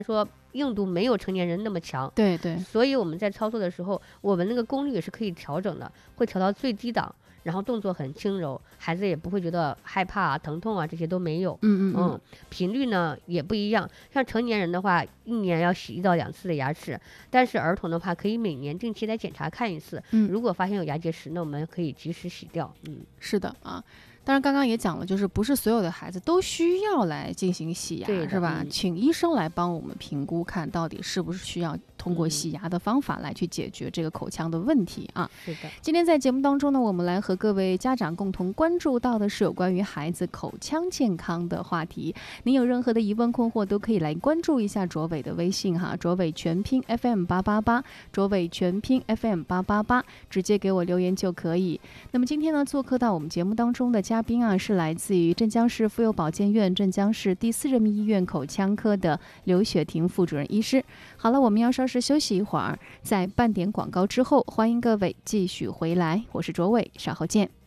说硬度没有成年人那么强， 对对， 所以我们在操作的时候，我们那个功率也是可以调整的，会调到最低档，然后动作很轻柔，孩子也不会觉得害怕啊、疼痛啊，这些都没有。频率呢也不一样，像成年人的话，一年要洗1到2次的牙齿，但是儿童的话可以每年定期来检查看一次，如果发现有牙结石，那我们可以及时洗掉。 是的啊。当然刚刚也讲了，就是不是所有的孩子都需要来进行洗牙，是吧？请医生来帮我们评估，看到底是不是需要通过洗牙的方法来去解决这个口腔的问题啊。 是的。 今天在节目当中呢，我们来和各位家长共同关注到的是有关于孩子口腔健康的话题。您有任何的疑问困惑，都可以来关注一下卓伟的微信哈，卓伟全拼 FM888，卓伟全拼 FM888，直接给我留言就可以。那么今天呢，做客到我们节目当中的嘉宾啊，是来自于镇江市妇幼保健院镇江市第4人民医院口腔科的刘雪婷副主任医师。好了，我们要稍事休息一会儿，在半点广告之后，欢迎各位继续回来。我是卓伟，稍后见。